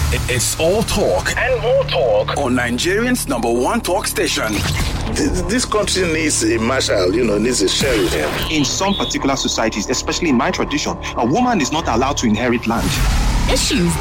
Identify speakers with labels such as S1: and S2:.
S1: It's all talk and more talk on Nigerian's #1 talk station.
S2: This country needs a marshal, needs a sheriff.
S3: In some particular societies, especially in my tradition, a woman is not allowed to inherit land.
S4: Issues